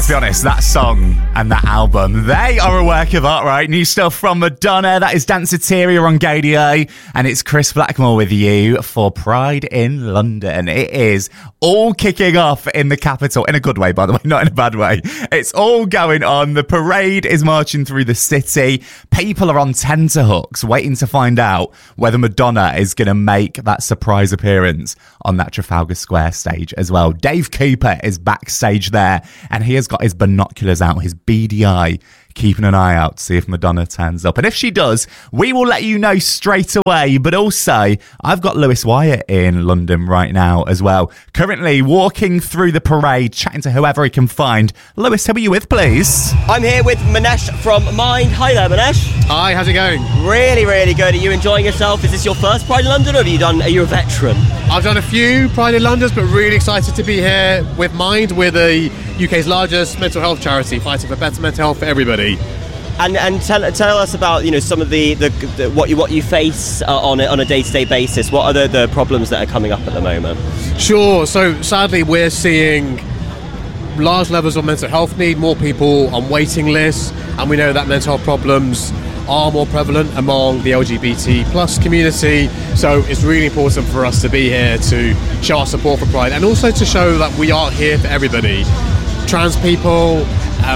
let's be honest, that song and that album, they are a work of art, right? New stuff from Madonna, that is Danceteria on Gaydio, and it's Chris Blackmore with you for Pride in London. It is all kicking off in the capital, in a good way, by the way, not in a bad way. It's all going on. The parade is marching through the city. People are on tenterhooks waiting to find out whether Madonna is going to make that surprise appearance on that Trafalgar Square stage as well. Dave Cooper is backstage there, and he has got his binoculars out, his beady eye, keeping an eye out to see if Madonna turns up. And if she does, we will let you know straight away. But also, I've got Lewis Wyatt in London right now as well, currently walking through the parade, chatting to whoever he can find. Lewis, who are you with, please? I'm here with Manesh from Mind. Hi there, Manesh. Hi, how's it going? Really, really good. Are you enjoying yourself? Is this your first Pride in London, or are you a veteran? I've done a few Pride in Londons, but really excited to be here with Mind. We're the UK's largest mental health charity, fighting for better mental health for everybody. And tell us about some of the what you face on a day-to-day basis. What are the problems that are coming up at the moment? Sure. So sadly, we're seeing large levels of mental health need, more people on waiting lists, and we know that mental health problems are more prevalent among the LGBT plus community. So it's really important for us to be here to show our support for Pride, and also to show that we are here for everybody. Trans people,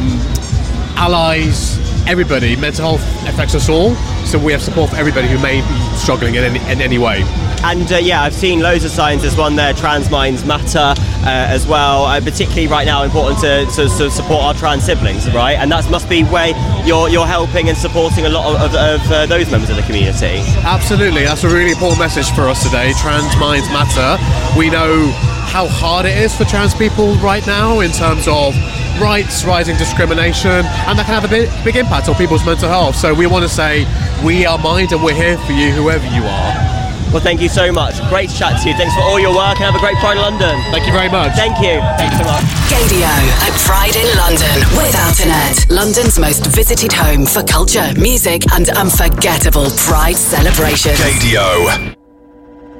allies, everybody. Mental health affects us all, so we have support for everybody who may be struggling in any way. And I've seen loads of signs. There's one there, Trans Minds Matter, as well. Particularly right now, important to support our trans siblings, right? And that must be where you're helping and supporting a lot of those members of the community. Absolutely, that's a really important message for us today. Trans Minds Matter. We know how hard it is for trans people right now in terms of rights, rising discrimination, and that can have a big impact on people's mental health. So we want to say, we are Mind and we're here for you, whoever you are. Well, thank you so much. Great to chat to you. Thanks for all your work, and have a great Pride in London. Thank you very much. Thank you. Thanks so much. Gaydio at Pride in London with Alternet, London's most visited home for culture, music, and unforgettable Pride celebrations. Gaydio.